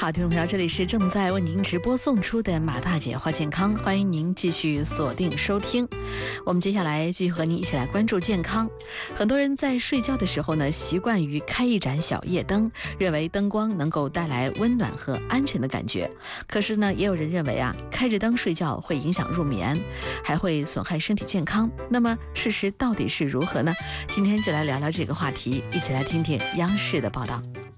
好，听众朋友，这里是正在为您直播送出的马大姐话健康，欢迎您继续锁定收听。我们接下来继续和您一起来关注健康。很多人在睡觉的时候呢，习惯于开一盏小夜灯，认为灯光能够带来温暖和安全的感觉。可是呢，也有人认为开着灯睡觉会影响入眠，还会损害身体健康。那么事实到底是如何呢？今天就来聊聊这个话题，一起来听听央视的报道。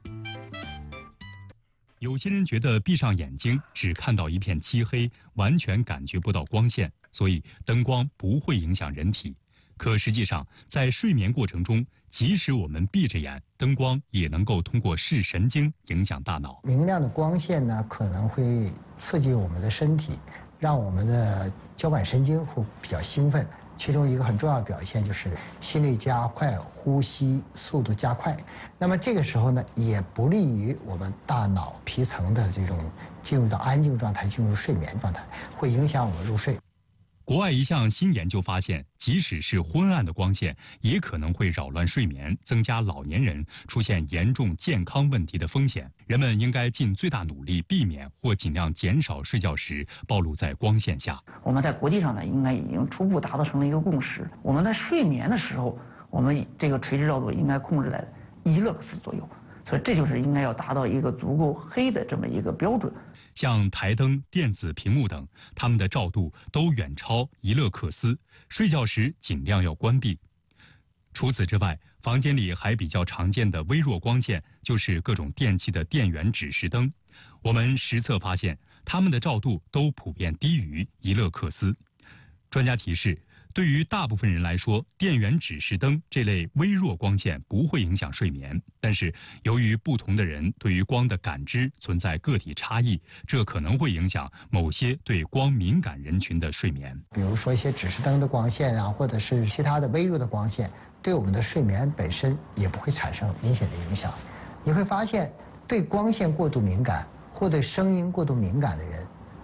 有些人觉得闭上眼睛只看到一片漆黑，完全感觉不到光线，所以灯光不会影响人体。可实际上，在睡眠过程中，即使我们闭着眼，灯光也能够通过视神经影响大脑。 明亮的光线呢，可能会刺激我们的身体，让我们的交感神经会比较兴奋。其中一个很重要的表现就是心率加快，呼吸速度加快。那么这个时候呢，也不利于我们大脑皮层的这种进入到安静状态，进入睡眠状态，会影响我们入睡。 国外一项新研究发现，即使是昏暗的光线，也可能会扰乱睡眠，增加老年人出现严重健康问题的风险。人们应该尽最大努力避免或尽量减少睡觉时暴露在光线下。 我们在国际上呢，应该已经初步达成了一个共识。我们在睡眠的时候，我们这个垂直照度应该控制在1勒克斯左右，所以这就是应该要达到一个足够黑的这么一个标准。 像台灯、电子屏幕等，它们的照度都远超1勒克斯，睡觉时尽量要关闭。除此之外，房间里还比较常见的微弱光线就是各种电器的电源指示灯。我们实测发现，它们的照度都普遍低于1勒克斯。专家提示，对于大部分人来说，电源指示灯这类微弱光线不会影响睡眠，但是由于不同的人对于光的感知存在个体差异，这可能会影响某些对光敏感人群的睡眠。 比如说一些指示灯的光线或者是其他的微弱的光线，对我们的睡眠本身也不会产生明显的影响。你会发现，对光线过度敏感或对声音过度敏感的人，